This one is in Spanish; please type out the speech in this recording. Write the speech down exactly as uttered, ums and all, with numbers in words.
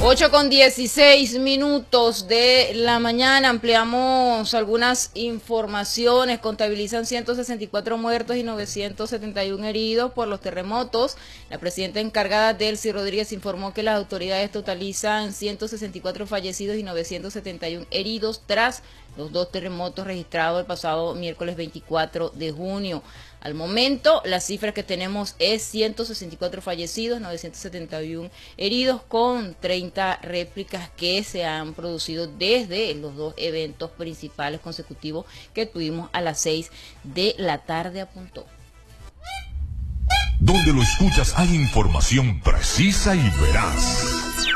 ocho con dieciséis minutos de la mañana, ampliamos algunas informaciones. Contabilizan ciento sesenta y cuatro muertos y novecientos setenta y uno heridos por los terremotos. La presidenta encargada, Delcy Rodríguez, informó que las autoridades totalizan ciento sesenta y cuatro fallecidos y novecientos setenta y uno heridos tras los dos terremotos registrados el pasado miércoles veinticuatro de junio. Al momento, la cifra que tenemos es ciento sesenta y cuatro fallecidos, novecientos setenta y uno heridos, con treinta réplicas que se han producido desde los dos eventos principales consecutivos que tuvimos a las seis de la tarde, apuntó. Donde lo escuchas hay información precisa y veraz.